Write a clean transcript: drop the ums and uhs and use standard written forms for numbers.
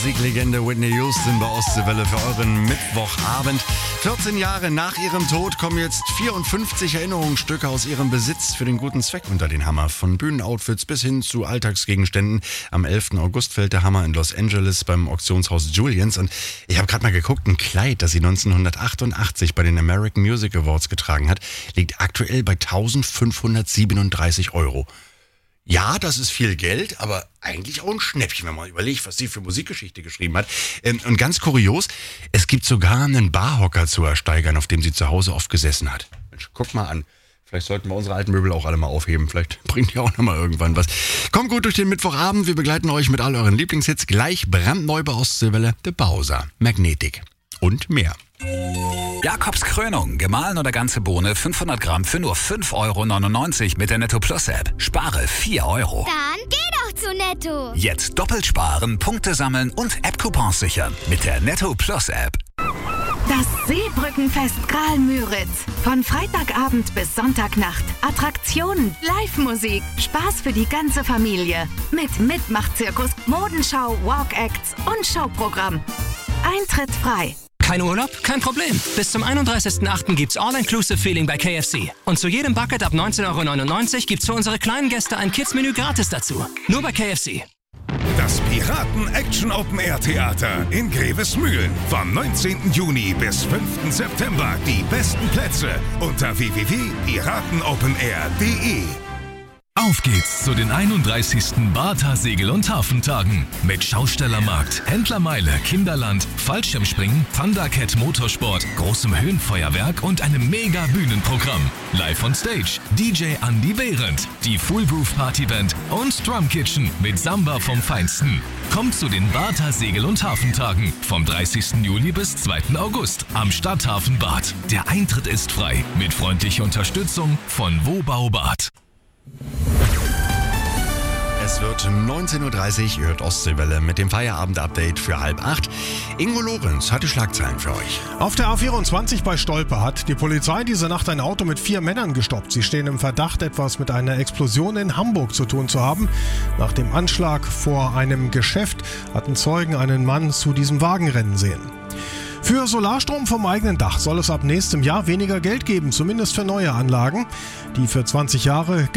Musiklegende Whitney Houston bei Ostseewelle für euren Mittwochabend. 14 Jahre nach ihrem Tod kommen jetzt 54 Erinnerungsstücke aus ihrem Besitz für den guten Zweck unter den Hammer. Von Bühnenoutfits bis hin zu Alltagsgegenständen. Am 11. August fällt der Hammer in Los Angeles beim Auktionshaus Julians. Und ich habe gerade mal geguckt, ein Kleid, das sie 1988 bei den American Music Awards getragen hat, liegt aktuell bei 1.537 Euro. Ja, das ist viel Geld, aber eigentlich auch ein Schnäppchen, wenn man überlegt, was sie für Musikgeschichte geschrieben hat. Und ganz kurios, es gibt sogar einen Barhocker zu ersteigern, auf dem sie zu Hause oft gesessen hat. Mensch, guck mal an. Vielleicht sollten wir unsere alten Möbel auch alle mal aufheben. Vielleicht bringt die auch noch mal irgendwann was. Kommt gut durch den Mittwochabend. Wir begleiten euch mit all euren Lieblingshits. Gleich brandneu bei Ostseewelle, The Bowser, Magnetic und mehr. Jakobs Krönung, gemahlen oder ganze Bohne, 500 Gramm für nur 5,99 € mit der Netto Plus App. Spare 4 €. Dann geh doch zu Netto. Jetzt doppelt sparen, Punkte sammeln und App-Coupons sichern mit der Netto Plus App. Das Seebrückenfest Graal-Müritz. Von Freitagabend bis Sonntagnacht. Attraktionen, Live-Musik, Spaß für die ganze Familie. Mit Mitmachzirkus, Modenschau, Walk-Acts und Showprogramm. Eintritt frei. Kein Urlaub? Kein Problem. Bis zum 31.08. gibt's All-Inclusive-Feeling bei KFC. Und zu jedem Bucket ab 19,99 € gibt's für unsere kleinen Gäste ein Kids-Menü gratis dazu. Nur bei KFC. Das Piraten-Action-Open-Air-Theater in Grevesmühlen. Vom 19. Juni bis 5. September. Die besten Plätze unter www.piratenopenair.de. Auf geht's zu den 31. Bartha Segel- und Hafentagen mit Schaustellermarkt, Händlermeile, Kinderland, Fallschirmspringen, Thundercat Motorsport, großem Höhenfeuerwerk und einem mega Bühnenprogramm. Live on Stage, DJ Andy Behrendt, die Full Groove Partyband und Drum Kitchen mit Samba vom Feinsten. Kommt zu den Bartha Segel- und Hafentagen vom 30. Juli bis 2. August am Stadthafen Bad. Der Eintritt ist frei mit freundlicher Unterstützung von Wobau Bad. Es wird 19.30 Uhr, ihr hört Ostseewelle mit dem Feierabend-Update für 7:30. Ingo Lorenz hat die Schlagzeilen für euch. Auf der A24 bei Stolpe hat die Polizei diese Nacht ein Auto mit 4 Männern gestoppt. Sie stehen im Verdacht, etwas mit einer Explosion in Hamburg zu tun zu haben. Nach dem Anschlag vor einem Geschäft hatten Zeugen einen Mann zu diesem Wagenrennen sehen. Für Solarstrom vom eigenen Dach soll es ab nächstem Jahr weniger Geld geben, zumindest für neue Anlagen, die für 20 Jahre